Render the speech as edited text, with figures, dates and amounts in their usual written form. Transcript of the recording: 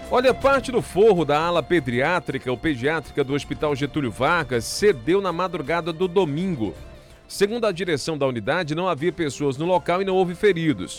Olha, parte do forro da ala pediátrica ou pediátrica do Hospital Getúlio Vargas cedeu na madrugada do domingo. Segundo a direção da unidade, não havia pessoas no local e não houve feridos.